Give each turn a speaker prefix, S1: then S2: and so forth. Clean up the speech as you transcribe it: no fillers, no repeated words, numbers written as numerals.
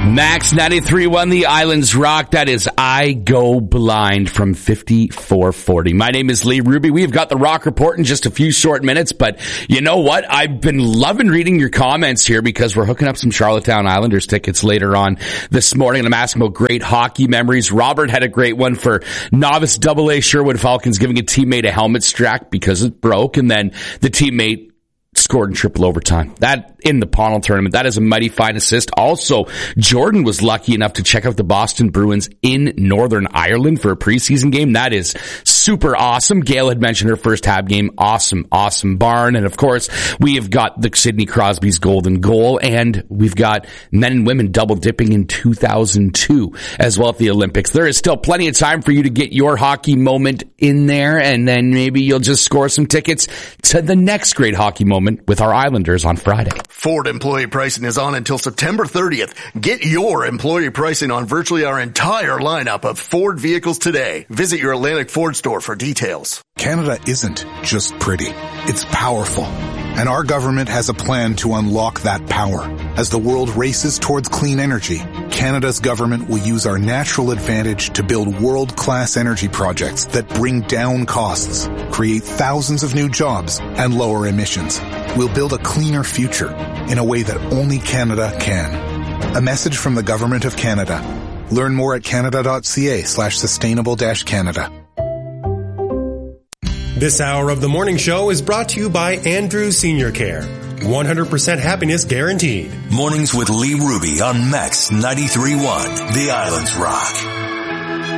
S1: Max 93.1, The Islands Rock. That is I Go Blind from 5440. My name is Lee Ruby. We've got the Rock Report in just a few short minutes, but you know what? I've been loving reading your comments here because we're hooking up some Charlottetown Islanders tickets later on this morning, and I'm asking about great hockey memories. Robert had a great one for novice AA Sherwood Falcons giving a teammate a helmet strap because it broke, and then the teammate scored in triple overtime. That in the Pownal tournament. That is a mighty fine assist. Also, Jordan was lucky enough to check out the Boston Bruins in Northern Ireland for a preseason game. That is super awesome. Gail had mentioned her first Hab game. Awesome barn. And of course, we have got the Sidney Crosby's golden goal, and we've got men and women double dipping in 2002 as well at the Olympics. There is still plenty of time for you to get your hockey moment in there, and then maybe you'll just score some tickets to the next great hockey moment with our Islanders on Friday.
S2: Ford employee pricing is on until September 30th. Get your employee pricing on virtually our entire lineup of Ford vehicles today. Visit your Atlantic Ford store for details.
S3: Canada isn't just pretty. It's powerful. And our government has a plan to unlock that power. As the world races towards clean energy, Canada's government will use our natural advantage to build world-class energy projects that bring down costs, create thousands of new jobs, and lower emissions. We'll build a cleaner future in a way that only Canada can. A message from the Government of Canada. Learn more at canada.ca/sustainable-Canada.
S4: This hour of the morning show is brought to you by Andrew Senior Care. 100% happiness guaranteed.
S5: Mornings with Lee Ruby on Max 93.1, The Islands Rock.